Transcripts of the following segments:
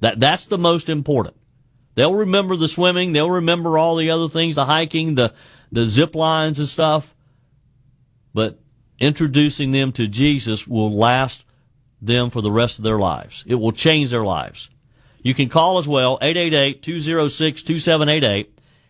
That's the most important. They'll remember the swimming. They'll remember all the other things, the hiking, the zip lines and stuff. But introducing them to Jesus will last them for the rest of their lives. It will change their lives. You can call as well, 888-206-2788,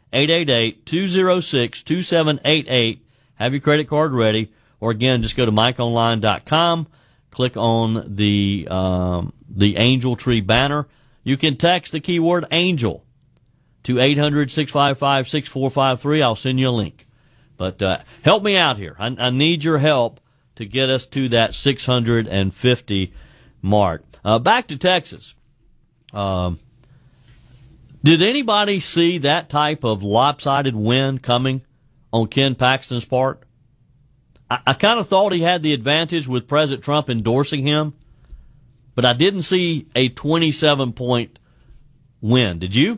888-206-2788. Have your credit card ready. Or again, just go to MikeOnline.com, click on the Angel Tree banner. You can text the keyword ANGEL to 800-655-6453. I'll send you a link. But help me out here. I need your help to get us to that 650 mark. Back to Texas. Did anybody see that type of lopsided win coming on Ken Paxton's part? I kind of thought he had the advantage with President Trump endorsing him, but I didn't see a 27-point win. Did you?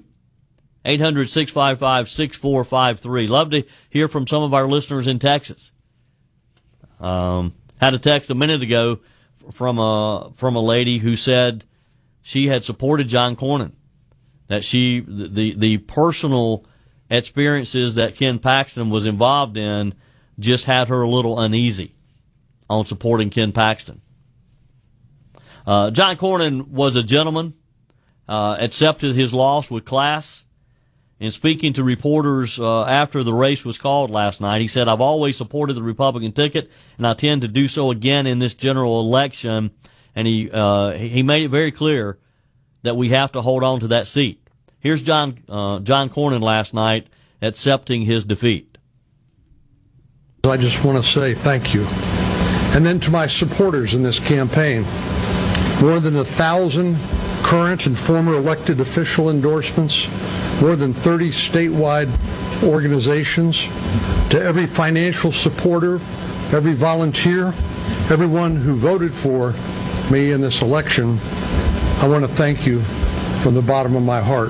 800-655-6453. Love to hear from some of our listeners in Texas. Had a text a minute ago from a lady who said she had supported John Cornyn, that the personal experiences that Ken Paxton was involved in just had her a little uneasy on supporting Ken Paxton. John Cornyn was a gentleman, accepted his loss with class. In speaking to reporters after the race was called last night, he said, "I've always supported the Republican ticket, and I intend to do so again in this general election." And he made it very clear that we have to hold on to that seat. Here's John Cornyn last night accepting his defeat. I just want to say thank you. And then to my supporters in this campaign, more than 1,000 current and former elected official endorsements, more than 30 statewide organizations, to every financial supporter, every volunteer, everyone who voted for me in this election, I want to thank you from the bottom of my heart.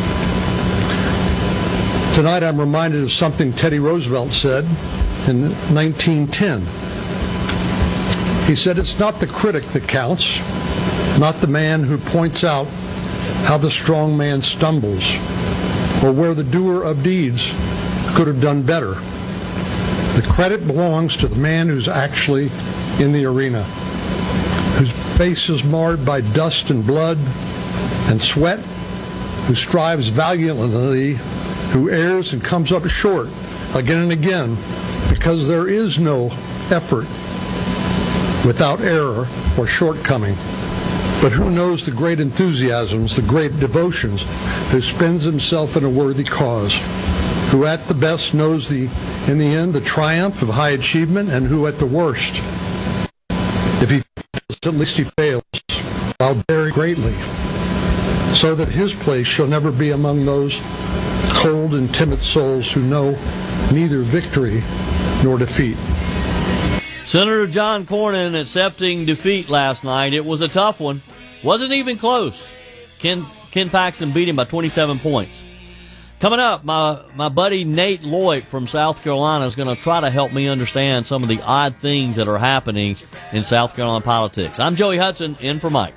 Tonight I'm reminded of something Teddy Roosevelt said in 1910. He said, "It's not the critic that counts, not the man who points out how the strong man stumbles, or where the doer of deeds could have done better. The credit belongs to the man who's actually in the arena, whose face is marred by dust and blood and sweat, who strives valiantly, who errs and comes up short again and again, because there is no effort without error or shortcoming. But who knows the great enthusiasms, the great devotions, who spends himself in a worthy cause, who at the best knows in the end the triumph of high achievement, and who at the worst, if he fails, at least he fails while daring greatly, so that his place shall never be among those cold and timid souls who know neither victory nor defeat." Senator John Cornyn accepting defeat last night. It was a tough one. Wasn't even close. Ken Paxton beat him by 27 points. Coming up, my buddy Nate Loy from South Carolina is going to try to help me understand some of the odd things that are happening in South Carolina politics. I'm Joey Hudson, in for Mike.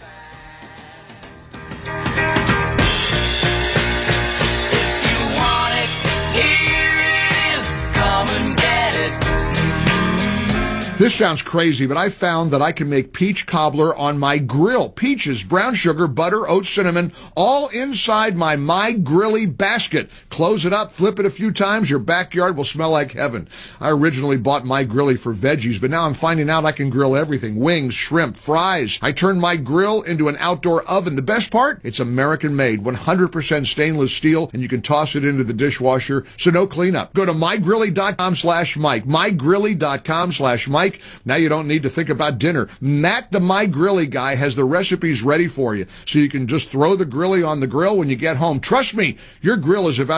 This sounds crazy, but I found that I can make peach cobbler on my grill. Peaches, brown sugar, butter, oat, cinnamon, all inside my Grilly basket. Close it up, flip it a few times, your backyard will smell like heaven. I originally bought My Grilly for veggies, but now I'm finding out I can grill everything. Wings, shrimp, fries. I turned my grill into an outdoor oven. The best part? It's American-made, 100% stainless steel, and you can toss it into the dishwasher, so no cleanup. Go to mygrilly.com/Mike. mygrilly.com/Mike. Now you don't need to think about dinner. Matt, the My Grilly guy, has the recipes ready for you, so you can just throw the grilly on the grill when you get home. Trust me, your grill is about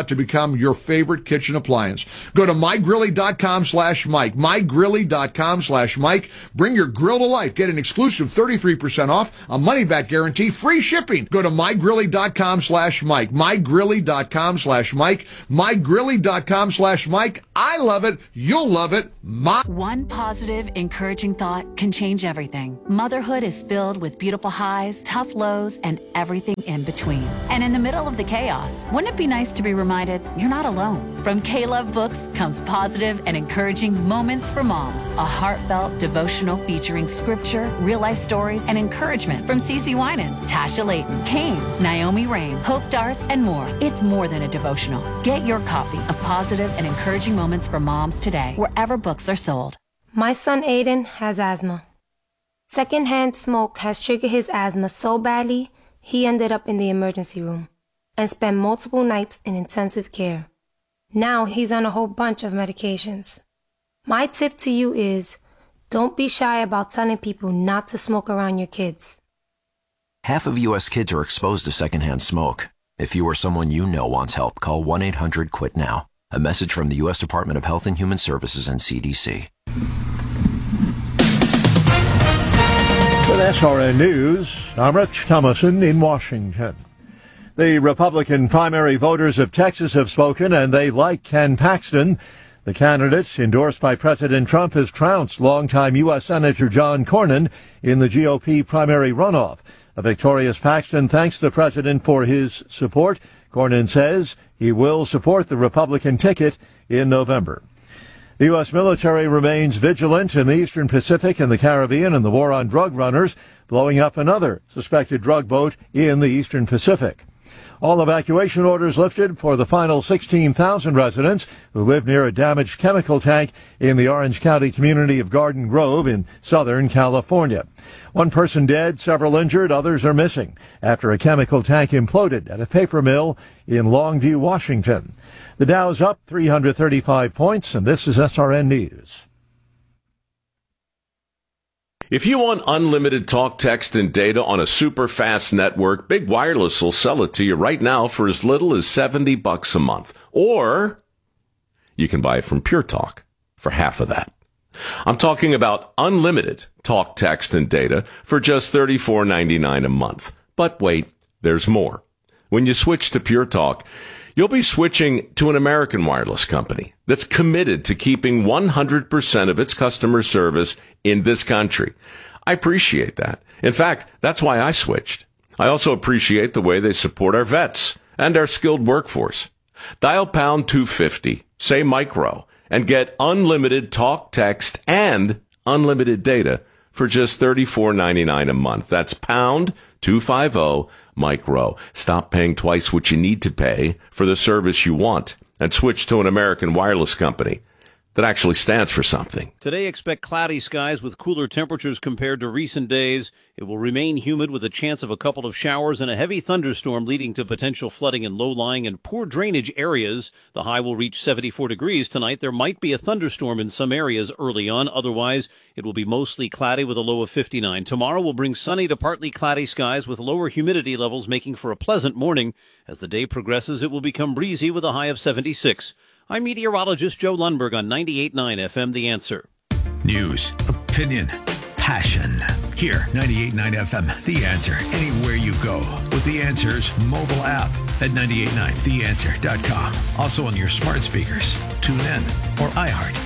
about to become your favorite kitchen appliance. Go to mygrilly.com/Mike. Mygrilly.com/Mike. Bring your grill to life. Get an exclusive 33% off, a money-back guarantee, free shipping. Go to mygrilly.com/Mike. Mygrilly.com/Mike. Mygrilly.com/Mike. I love it. You'll love it. One positive, encouraging thought can change everything. Motherhood is filled with beautiful highs, tough lows, and everything in between. And in the middle of the chaos, wouldn't it be nice to be reminded you're not alone? From K-Love Books comes positive and encouraging Moments for Moms, a heartfelt devotional featuring scripture, real-life stories, and encouragement from CeCe Winans, Tasha Layton, Kane, Naomi Rain, Hope Darce, and more. It's more than a devotional. Get your copy of Positive and Encouraging Moments for Moms today, wherever books are sold. My son Aiden has asthma. Secondhand smoke has triggered his asthma so badly, he ended up in the emergency room and spent multiple nights in intensive care. Now he's on a whole bunch of medications. My tip to you is, don't be shy about telling people not to smoke around your kids. Half of U.S. kids are exposed to secondhand smoke. If you or someone you know wants help, call 1-800-QUIT-NOW. A message from the U.S. Department of Health and Human Services and CDC. With SRN News, I'm Rich Thomason in Washington. The Republican primary voters of Texas have spoken, and they like Ken Paxton. The candidate, endorsed by President Trump, has trounced longtime U.S. Senator John Cornyn in the GOP primary runoff. A victorious Paxton thanks the president for his support. Cornyn says he will support the Republican ticket in November. The U.S. military remains vigilant in the Eastern Pacific and the Caribbean in the war on drug runners, blowing up another suspected drug boat in the Eastern Pacific. All evacuation orders lifted for the final 16,000 residents who live near a damaged chemical tank in the Orange County community of Garden Grove in Southern California. One person dead, several injured, others are missing after a chemical tank imploded at a paper mill in Longview, Washington. The Dow's up 335 points, and this is SRN News. If you want unlimited talk, text, and data on a super fast network, Big Wireless will sell it to you right now for as little as $70 a month. Or you can buy it from Pure Talk for half of that. I'm talking about unlimited talk, text, and data for just $34.99 a month. But wait, there's more. When you switch to Pure Talk, you'll be switching to an American wireless company that's committed to keeping 100% of its customer service in this country. I appreciate that. In fact, that's why I switched. I also appreciate the way they support our vets and our skilled workforce. Dial pound 250, say micro, and get unlimited talk, text, and unlimited data for just $34.99 a month. That's pound 250 micro. Stop paying twice what you need to pay for the service you want and switch to an American wireless company that actually stands for something. Today, expect cloudy skies with cooler temperatures compared to recent days. It will remain humid with a chance of a couple of showers and a heavy thunderstorm leading to potential flooding in low-lying and poor drainage areas. The high will reach 74 degrees tonight. There might be a thunderstorm in some areas early on. Otherwise, it will be mostly cloudy with a low of 59. Tomorrow will bring sunny to partly cloudy skies with lower humidity levels, making for a pleasant morning. As the day progresses, it will become breezy with a high of 76. I'm meteorologist Joe Lundberg on 98.9 FM, The Answer. News, opinion, passion. Here, 98.9 FM, The Answer. Anywhere you go with The Answer's mobile app at 989theanswer.com. Also on your smart speakers, tune in, or iHeart.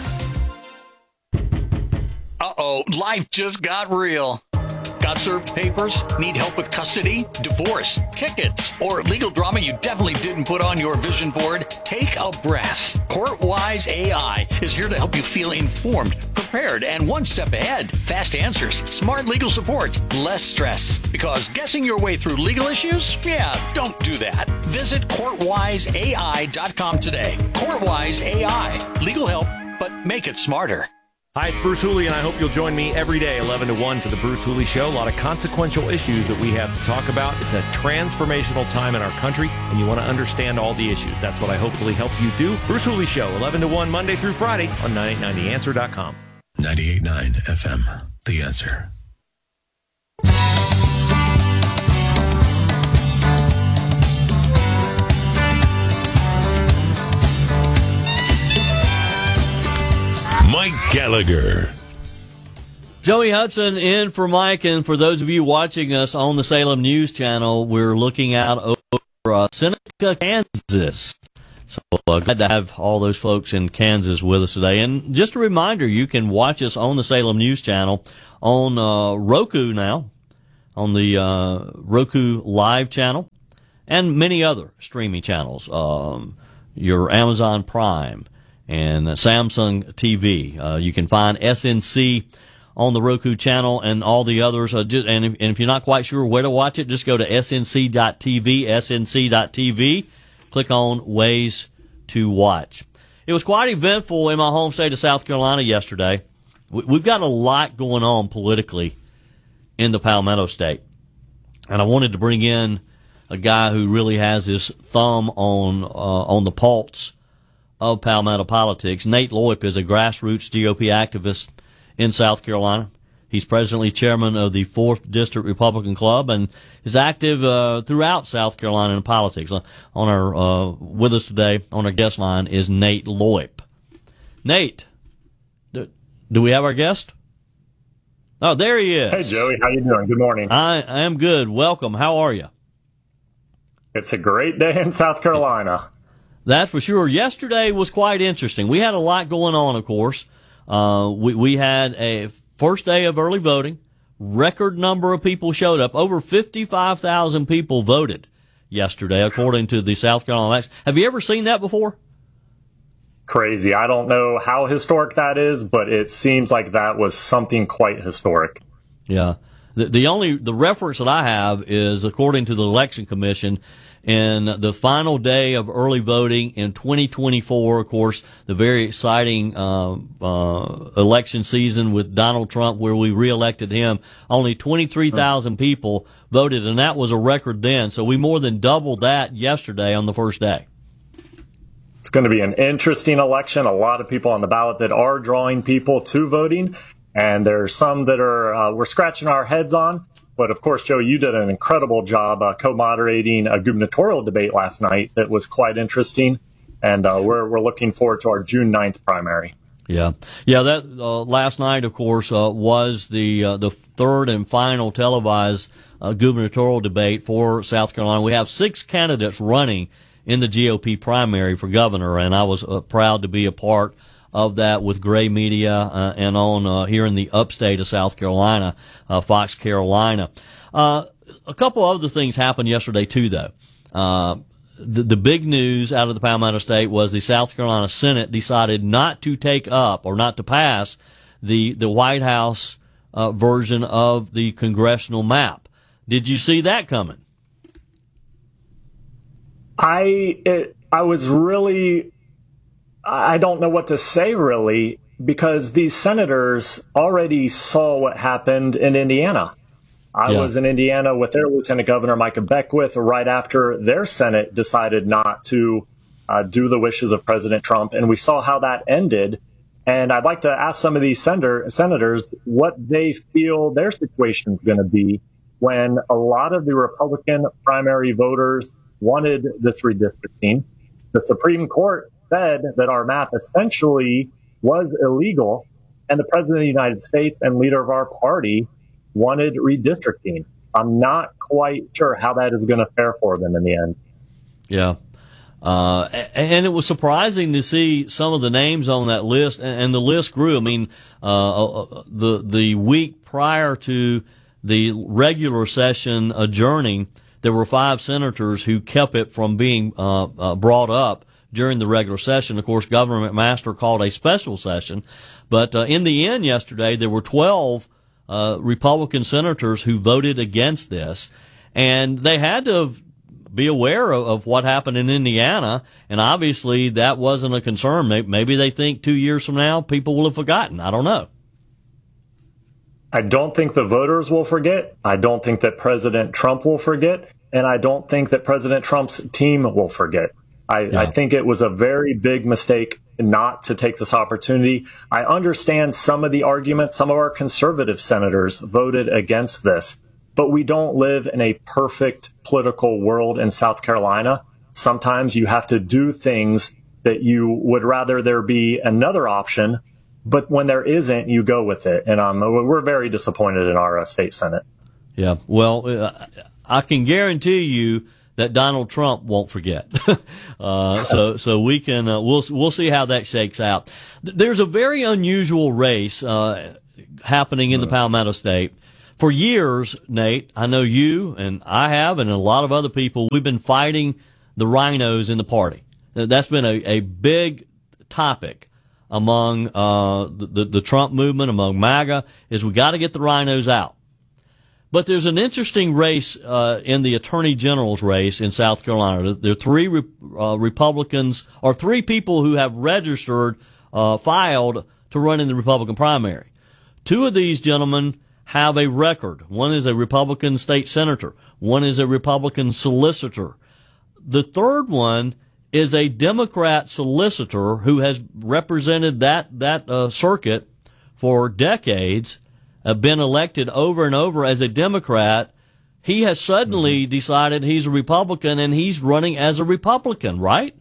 Uh-oh, life just got real. Got served papers? Need help with custody, divorce, tickets, or legal drama you definitely didn't put on your vision board? Take a breath. CourtWise AI is here to help you feel informed, prepared, and one step ahead. Fast answers, smart legal support, less stress. Because guessing your way through legal issues? Yeah, don't do that. Visit CourtWiseAI.com today. CourtWise AI. Legal help, but make it smarter. Hi, it's Bruce Hooley, and I hope you'll join me every day, 11 to 1, for the Bruce Hooley Show. A lot of consequential issues that we have to talk about. It's a transformational time in our country, and you want to understand all the issues. That's what I hopefully help you do. Bruce Hooley Show, 11 to 1, Monday through Friday on 989theanswer.com. 98.9 FM, The Answer. Gallagher. Joey Hudson in for Mike, and for those of you watching us on the Salem News Channel, we're looking out over Seneca, Kansas. So glad to have all those folks in Kansas with us today. And just a reminder, you can watch us on the Salem News Channel on Roku now, on the Roku Live channel, and many other streaming channels, your Amazon Prime and Samsung TV. You can find SNC on the Roku channel and all the others. And if you're not quite sure where to watch it, just go to snc.tv, snc.tv. Click on Ways to Watch. It was quite eventful in my home state of South Carolina yesterday. We've got a lot going on politically in the Palmetto State. And I wanted to bring in a guy who really has his thumb on the pulse of Palmetto politics. Nate Loip is a grassroots GOP activist in South Carolina. He's presently chairman of the 4th District Republican Club and is active throughout South Carolina in politics. With us today on our guest line is Nate Loip. Nate, do we have our guest? Oh, there he is. Hey, Joey. How you doing? Good morning. I am good. Welcome. How are you? It's a great day in South Carolina. That's for sure. Yesterday was quite interesting. We had a lot going on, of course. We had a first day of early voting. Record number of people showed up. Over 55,000 people voted yesterday, according to the South Carolina election. Have you ever seen that before? Crazy. I don't know how historic that is, but it seems like that was something quite historic. Yeah. The reference that I have is, according to the Election Commission, in the final day of early voting in 2024, of course, the very exciting election season with Donald Trump, where we reelected him, only 23,000 people voted, and that was a record then. So we more than doubled that yesterday on the first day. It's going to be an interesting election. A lot of people on the ballot that are drawing people to voting, and there's some that are we're scratching our heads on. But, of course, Joe, you did an incredible job co-moderating a gubernatorial debate last night that was quite interesting, and we're looking forward to our June 9th primary. Yeah. That last night, of course, was the third and final televised gubernatorial debate for South Carolina. We have 6 candidates running in the GOP primary for governor, and I was proud to be a part of that with Gray Media and on here in the upstate of South Carolina, Fox Carolina. A couple other things happened yesterday too, though. The big news out of the Palmetto State was the South Carolina Senate decided not to take up or not to pass the White House version of the congressional map. Did you see that coming? I don't know what to say, really, because these senators already saw what happened in Indiana. I was in Indiana with their Lieutenant Governor, Micah Beckwith, right after their Senate decided not to do the wishes of President Trump, and we saw how that ended. And I'd like to ask some of these senators what they feel their situation is going to be when a lot of the Republican primary voters wanted this redistricting. The Supreme Court said that our map essentially was illegal, and the President of the United States and leader of our party wanted redistricting. I'm not quite sure how that is going to fare for them in the end. Yeah. And it was surprising to see some of the names on that list, and the list grew. I mean, the week prior to the regular session adjourning, there were 5 senators who kept it from being brought up during the regular session. Of course, Governor McMaster called a special session. But in the end yesterday, there were 12 Republican senators who voted against this. And they had to be aware of what happened in Indiana. And obviously, that wasn't a concern. Maybe they think 2 years from now, people will have forgotten. I don't know. I don't think the voters will forget. I don't think that President Trump will forget. And I don't think that President Trump's team will forget. I think it was a very big mistake not to take this opportunity. I understand some of the arguments. Some of our conservative senators voted against this, but we don't live in a perfect political world in South Carolina. Sometimes you have to do things that you would rather there be another option, But when there isn't, you go with it. And we're very disappointed in our state Senate. Yeah, well, I can guarantee you that Donald Trump won't forget. So we can we'll see how that shakes out. There's a very unusual race happening in the Palmetto State. For years, Nate, I know you and I have, and a lot of other people, we've been fighting the rhinos in the party. That's been a big topic among the Trump movement, among MAGA, is we got to get the rhinos out. But there's an interesting race in the Attorney General's race in South Carolina. There are three Republicans, or three people who have registered, filed to run in the Republican primary. Two of these gentlemen have a record. One is a Republican state senator. One is a Republican solicitor. The third one is a Democrat solicitor who has represented that circuit for decades, been elected over and over as a Democrat. He has suddenly decided he's a Republican, and he's running as a Republican, right?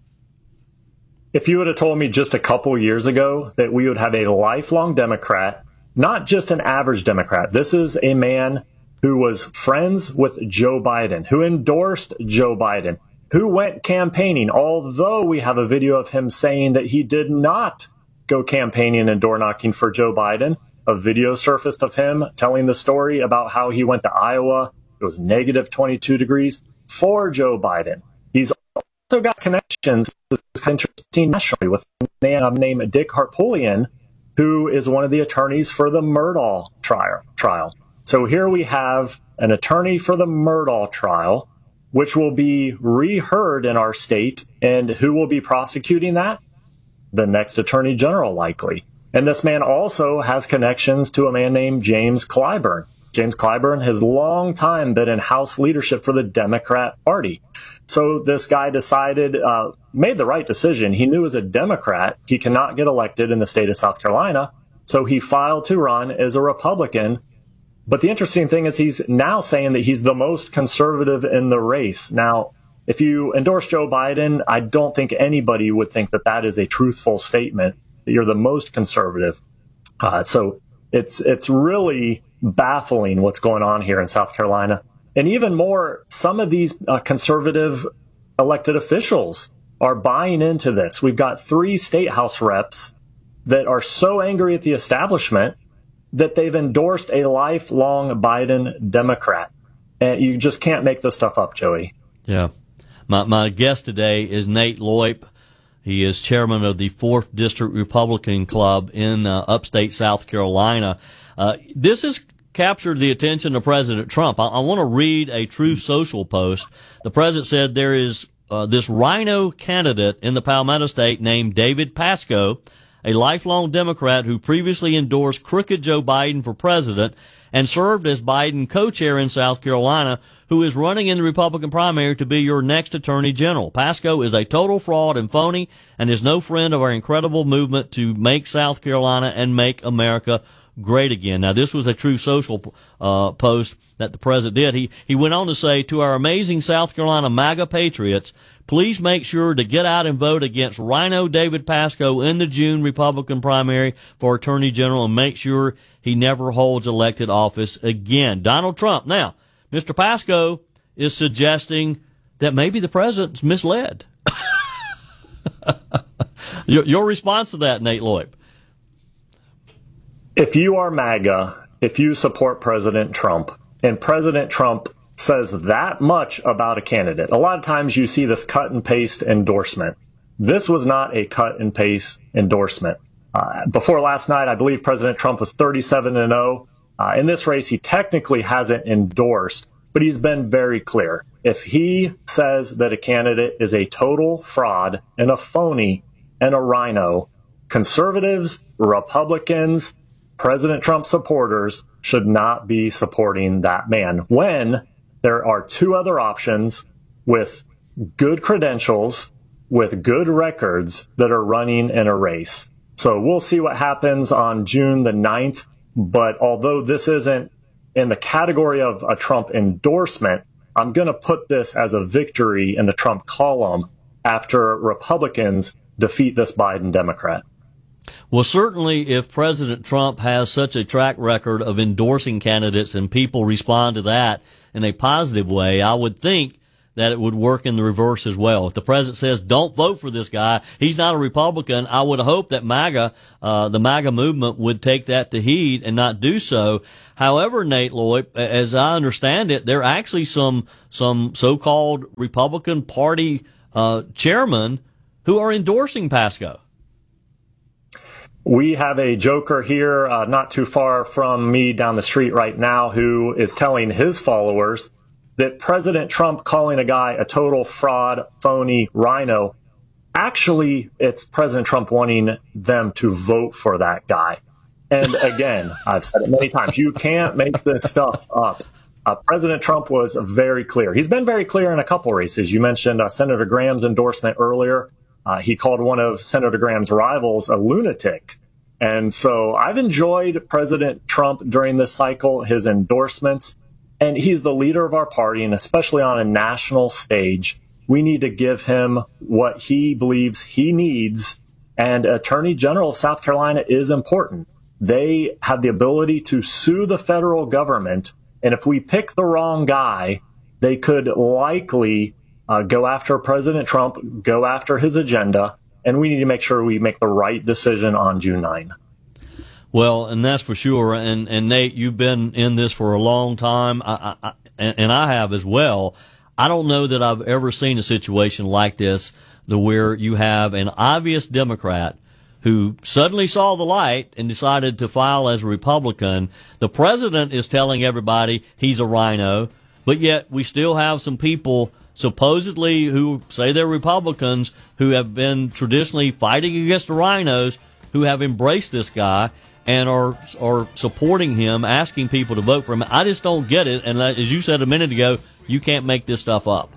If you would have told me just a couple years ago that we would have a lifelong Democrat, not just an average Democrat, this is a man who was friends with Joe Biden, who endorsed Joe Biden, who went campaigning, although we have a video of him saying that he did not go campaigning and door knocking for Joe Biden. A video surfaced of him telling the story about how he went to Iowa. It was negative 22 degrees for Joe Biden. He's also got connections, this is interesting, nationally with a man named Dick Harpootlian, who is one of the attorneys for the Murdaugh trial. So here we have an attorney for the Murdaugh trial, which will be reheard in our state. And who will be prosecuting that? The next attorney general, likely. And this man also has connections to a man named James Clyburn. James Clyburn has long time been in House leadership for the Democrat Party. So this guy decided, made the right decision. He knew as a Democrat, he cannot get elected in the state of South Carolina. So he filed to run as a Republican. But the interesting thing is he's now saying that he's the most conservative in the race. Now, if you endorse Joe Biden, I don't think anybody would think that that is a truthful statement, that you're the most conservative. So it's really baffling what's going on here in South Carolina. And even more, some of these conservative elected officials are buying into this. We've got 3 state house reps that are so angry at the establishment that they've endorsed a lifelong Biden Democrat. And you just can't make this stuff up, Joey. Yeah. My guest today is Nate Loip. He is chairman of the 4th District Republican Club in upstate South Carolina. This has captured the attention of President Trump. I want to read a Truth Social post. The president said there is this rhino candidate in the Palmetto State named David Pasco, a lifelong Democrat who previously endorsed crooked Joe Biden for president and served as Biden co-chair in South Carolina, who is running in the Republican primary to be your next attorney general. Pasco is a total fraud and phony and is no friend of our incredible movement to make South Carolina and make America great again. Now, this was a Truth Social post that the president did. He went on to say, to our amazing South Carolina MAGA patriots, please make sure to get out and vote against Rhino David Pasco in the June Republican primary for Attorney General and make sure he never holds elected office again. Donald Trump. Now, Mr. Pasco is suggesting that maybe the president's misled. Your response to that, Nate Loip? If you are MAGA, if you support President Trump, and President Trump says that much about a candidate, a lot of times you see this cut and paste endorsement. This was not a cut and paste endorsement. Before last night, I believe President Trump was 37-0. In this race, he technically hasn't endorsed, but he's been very clear. If he says that a candidate is a total fraud and a phony and a rhino, conservatives, Republicans, President Trump supporters should not be supporting that man when there are 2 other options with good credentials, with good records that are running in a race. So we'll see what happens on June the 9th. But although this isn't in the category of a Trump endorsement, I'm going to put this as a victory in the Trump column after Republicans defeat this Biden Democrat. Well, certainly if President Trump has such a track record of endorsing candidates and people respond to that in a positive way, I would think that it would work in the reverse as well. If the president says, don't vote for this guy, he's not a Republican, I would hope that the MAGA movement would take that to heed and not do so. However, Nate Lloyd, as I understand it, there are actually some so-called Republican Party chairmen who are endorsing Pasco. We have a joker here not too far from me down the street right now who is telling his followers that President Trump calling a guy a total fraud, phony, rhino, actually it's President Trump wanting them to vote for that guy. And again, I've said it many times, you can't make this stuff up. President Trump was very clear. He's been very clear in a couple races. You mentioned Senator Graham's endorsement earlier. He called one of Senator Graham's rivals a lunatic. And so I've enjoyed President Trump during this cycle, his endorsements, and he's the leader of our party, and especially on a national stage, we need to give him what he believes he needs. And Attorney General of South Carolina is important. They have the ability to sue the federal government, and if we pick the wrong guy, they could likely go after President Trump, go after his agenda, and we need to make sure we make the right decision on June 9. Well, and that's for sure. And Nate, you've been in this for a long time, and I have as well. I don't know that I've ever seen a situation like this, where you have an obvious Democrat who suddenly saw the light and decided to file as a Republican. The president is telling everybody he's a rhino, but yet we still have some people supposedly who say they're Republicans who have been traditionally fighting against the rhinos, who have embraced this guy and are supporting him, asking people to vote for him. I just don't get it. And as you said a minute ago, you can't make this stuff up.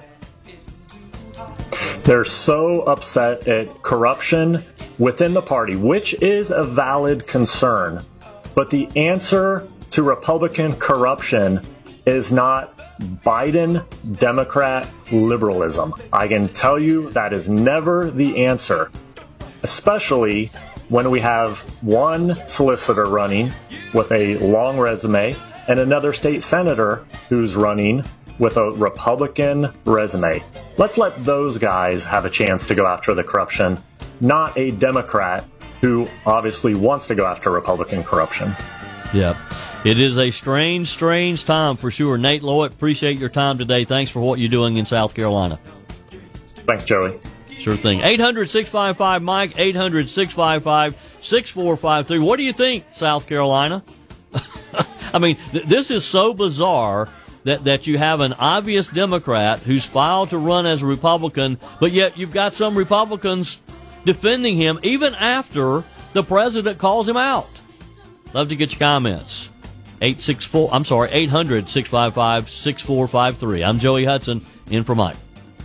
They're so upset at corruption within the party, which is a valid concern. But the answer to Republican corruption is not Biden, Democrat liberalism. I can tell you that is never the answer, especially when we have one solicitor running with a long resume and another state senator who's running with a Republican resume. Let's let those guys have a chance to go after the corruption, not a Democrat who obviously wants to go after Republican corruption. Yeah. It is a strange, strange time for sure. Nate Lloyd, appreciate your time today. Thanks for what you're doing in South Carolina. Thanks, Joey. Sure thing. 800-655-MIKE, 800-655-6453. What do you think, South Carolina? I mean, this is so bizarre that you have an obvious Democrat who's filed to run as a Republican, but yet you've got some Republicans defending him even after the president calls him out. Love to get your comments. 800-655-6453. I'm Joey Hudson, in for Mike.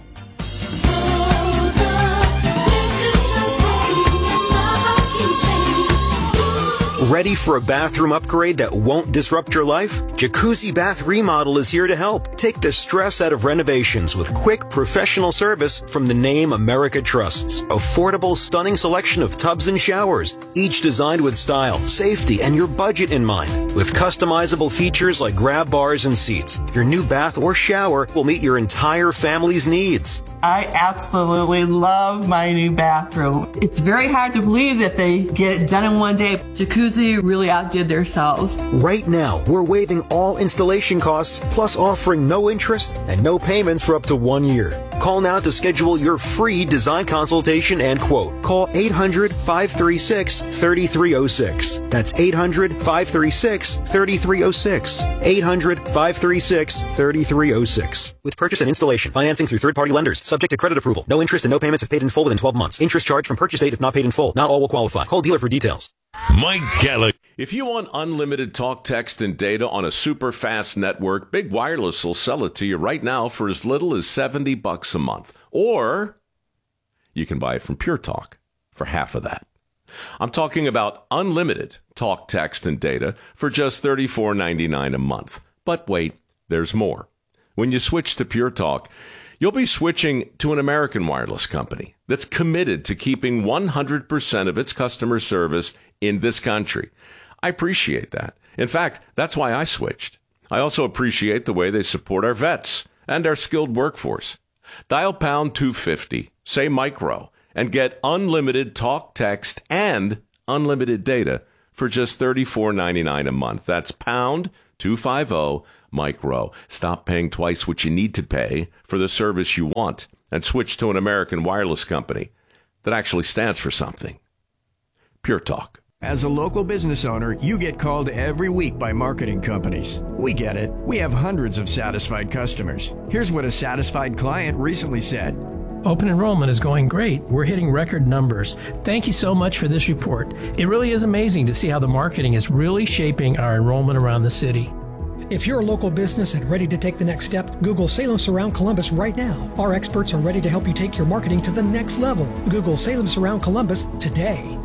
Ready for a bathroom upgrade that won't disrupt your life? Jacuzzi Bath Remodel is here to help. Take the stress out of renovations with quick, professional service from the name America trusts. Affordable, stunning selection of tubs and showers, each designed with style, safety, and your budget in mind. With customizable features like grab bars and seats, your new bath or shower will meet your entire family's needs. I absolutely love my new bathroom. It's very hard to believe that they get it done in one day. Jacuzzi really outdid themselves. Right now, we're waiving all installation costs, plus offering no interest and no payments for up to 1 year. Call now to schedule your free design consultation and quote. Call 800-536-3306. That's 800-536-3306. 800-536-3306. With purchase and installation, financing through third-party lenders, subject to credit approval. No interest and no payments if paid in full within 12 months. Interest charged from purchase date if not paid in full. Not all will qualify. Call dealer for details. Mike Gallagher. If you want unlimited talk, text, and data on a super fast network, Big Wireless will sell it to you right now for as little as $70 a month. Or you can buy it from Pure Talk for half of that. I'm talking about unlimited talk, text, and data for just $34.99 a month. But wait, there's more. When you switch to Pure Talk, You'll be switching to an American wireless company that's committed to keeping 100% of its customer service in this country. I appreciate that. In fact, that's why I switched. I also appreciate the way they support our vets and our skilled workforce. Dial pound 250, say micro, and get unlimited talk, text, and unlimited data for just $34.99 a month. That's pound 250 micro. Stop paying twice what you need to pay for the service you want and switch to an American wireless company that actually stands for something. Pure Talk. As a local business owner, you get called every week by marketing companies. We get it. We have hundreds of satisfied customers. Here's what a satisfied client recently said. Open enrollment is going great. We're hitting record numbers. Thank you so much for this report. It really is amazing to see how the marketing is really shaping our enrollment around the city. If you're a local business and ready to take the next step, Google Salem Surround Columbus right now. Our experts are ready to help you take your marketing to the next level. Google Salem Surround Columbus today.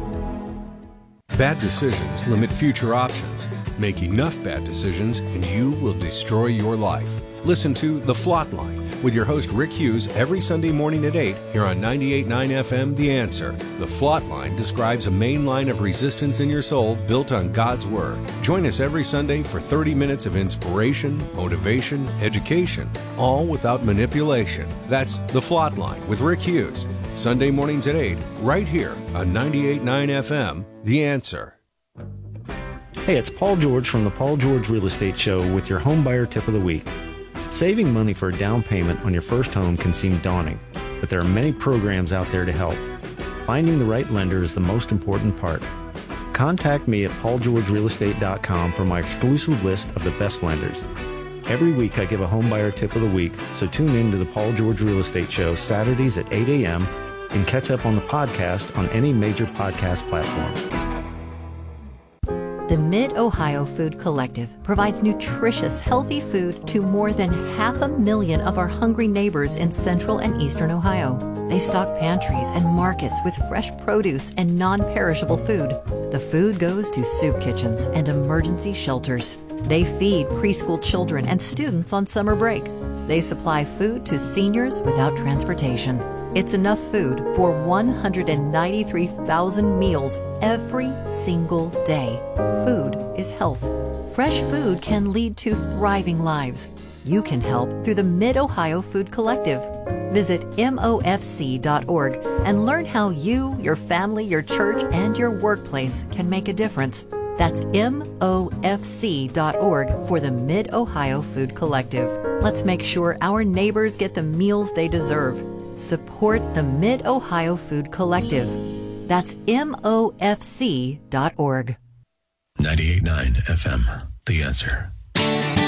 Bad decisions limit future options. Make enough bad decisions and you will destroy your life. Listen to The Flot Line with your host Rick Hughes every Sunday morning at 8 here on 98.9 FM The Answer. The Flot Line describes a main line of resistance in your soul built on God's Word. Join us every Sunday for 30 minutes of inspiration, motivation, education, all without manipulation. That's The Flot Line with Rick Hughes. Sunday mornings at 8, right here on 98.9 FM The Answer. Hey, it's Paul George from the Paul George Real Estate Show with your home buyer tip of the week. Saving money for a down payment on your first home can seem daunting, but there are many programs out there to help. Finding the right lender is the most important part. Contact me at paulgeorgerealestate.com for my exclusive list of the best lenders. Every week I give a home buyer tip of the week, so tune in to the Paul George Real Estate Show Saturdays at 8 a.m. and catch up on the podcast on any major podcast platform. The Mid-Ohio Food Collective provides nutritious, healthy food to more than 500,000 of our hungry neighbors in central and eastern Ohio. They stock pantries and markets with fresh produce and non-perishable food. The food goes to soup kitchens and emergency shelters. They feed preschool children and students on summer break. They supply food to seniors without transportation. It's enough food for 193,000 meals every single day. Food is health. Fresh food can lead to thriving lives. You can help through the Mid-Ohio Food Collective. Visit MOFC.org and learn how you, your family, your church, and your workplace can make a difference. That's MOFC.org for the Mid-Ohio Food Collective. Let's make sure our neighbors get the meals they deserve. Support the Mid-Ohio Food Collective. That's MOFC.org. 98.9 FM, The Answer.